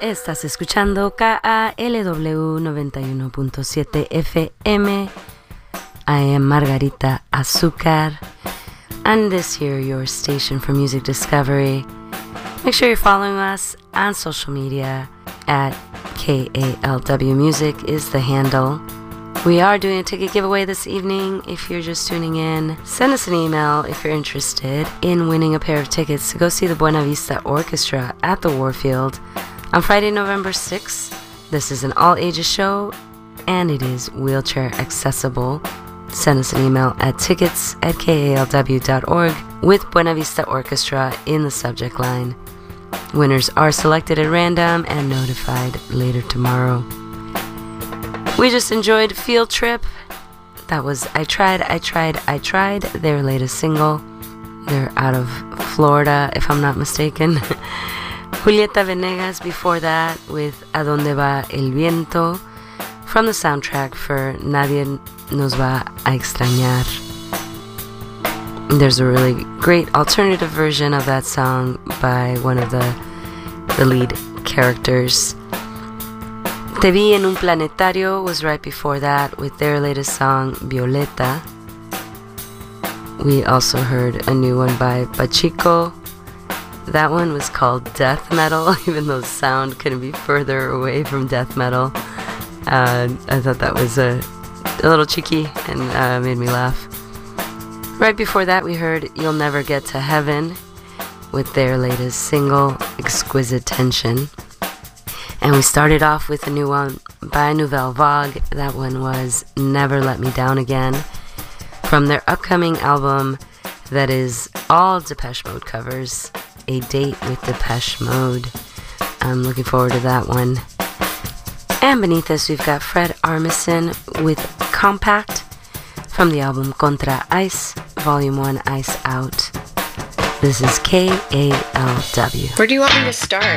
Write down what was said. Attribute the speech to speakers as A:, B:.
A: Estás escuchando KALW 91.7 FM. I am Margarita Azúcar, and this here your station for music discovery. Make sure you're following us on social media at KALW Music is the handle. We are doing a ticket giveaway this evening. If you're just tuning in, send us an email if you're interested in winning a pair of tickets to go see the Buena Vista Orchestra at the Warfield on Friday, November 6th. This is an all-ages show, and it is wheelchair accessible. Send us an email at tickets@kalw.org with Buena Vista Orchestra in the subject line. Winners are selected at random and notified later tomorrow. We just enjoyed Field Trip. That was I Tried, their latest single. They're out of Florida, if I'm not mistaken. Julieta Venegas before that with A Donde Va El Viento from the soundtrack for Nadie Nos Va a Extrañar. There's a really great alternative version of that song by one of the lead characters. Te Vi en un Planetario was right before that with their latest song, Violeta. We also heard a new one by Pachico. That one was called Death Metal, even though the sound couldn't be further away from death metal. I thought that was a little cheeky and made me laugh. Right before that, we heard You'll Never Get to Heaven with their latest single, Exquisite Tension. And we started off with a new one by Nouvelle Vague. That one was Never Let Me Down Again from their upcoming album that is all Depeche Mode covers, A Date with Depeche Mode. I'm looking forward to that one. And beneath us, we've got Fred Armisen with Compact from the album Contra Ice, Volume 1, Ice Out. This is KALW.
B: Where do you want me to start?